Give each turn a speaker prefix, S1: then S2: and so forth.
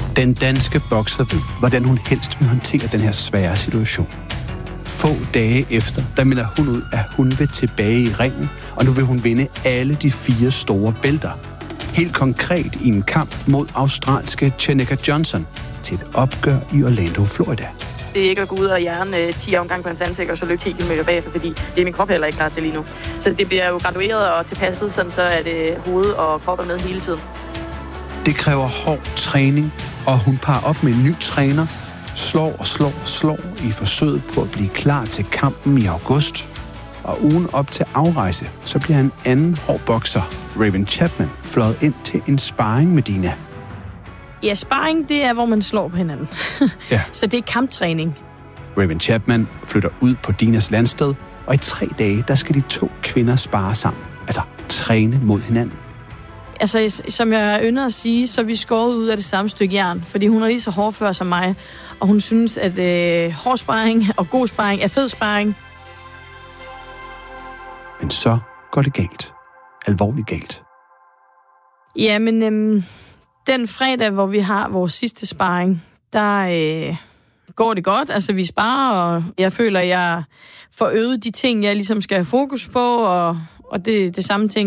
S1: Den danske bokser ved, hvordan hun helst vil håndtere den her svære situation. Få dage efter, der melder hun ud, at hun vil tilbage i ringen, og nu vil hun vinde alle de 4 store bælter. Helt konkret i en kamp mod australske Cheneka Johnson til et opgør i Orlando, Florida.
S2: Det er ikke at gå ud og hjerne 10 omgang på hans ansigt, og så løbe 10 km bagefter, fordi det er min krop heller ikke klar til lige nu. Så det bliver jo gradueret og tilpasset, sådan så er det hoved og krop er med hele tiden.
S1: Det kræver hård træning, og hun parer op med en ny træner, slår i forsøget på at blive klar til kampen i august. Og ugen op til afrejse, så bliver en anden hård bokser, Raven Chapman, fløjet ind til en sparring med Dina.
S3: Ja, sparring, det er, hvor man slår på hinanden.
S1: Ja.
S3: Så det er kamptræning.
S1: Raven Chapman flytter ud på Dinas landsted, og i 3 dage, der skal de 2 kvinder spare sammen. Altså træne mod hinanden.
S3: Altså, som jeg ynder at sige, så er vi skåret ud af det samme stykke jern, fordi hun er lige så hårdfør som mig, og hun synes, at hård sparring og god sparring er fed sparring.
S1: Men så går det galt. Alvorligt galt.
S3: Ja, men den fredag, hvor vi har vores sidste sparring, der går det godt. Altså, vi sparer, og jeg føler, at jeg får øget de ting, jeg ligesom skal have fokus på, og det samme ting